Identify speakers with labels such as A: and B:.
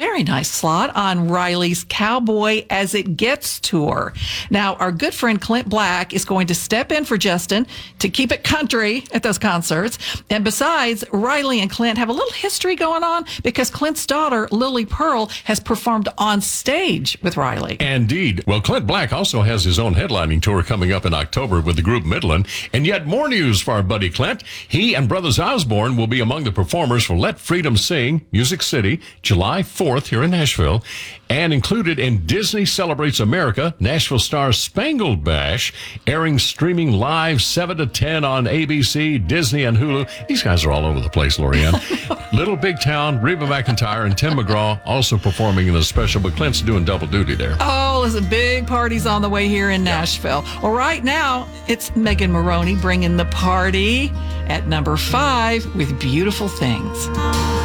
A: Very nice slot on Riley's Cowboy as It Gets tour. Now, our good friend Clint Black is going to step in for Justin to keep it country at those concerts. And besides, Riley and Clint have a little history going on because Clint's daughter, Lily Pearl, has performed on stage with Riley.
B: Indeed. Well, Clint Black also has his own headlining tour coming up in October with the group Midland. And yet more news for our buddy Clint. He and Brothers Osborne will be among the performers for Let Freedom Sing, Music City, July 4th here in Nashville. And included in Disney Celebrates America, Nashville Stars Spangled Bash, airing streaming live 7 to 10 on ABC, Disney, and Hulu. These guys are all over the place, Lorianne. Little Big Town, Reba McEntire, and Tim McGraw also performing in the special, but Clint's doing double duty there.
A: Oh, there's a big party's on the way here in Nashville. Well, right now, it's Megan Maroney bringing the party at number 5 with Beautiful Things.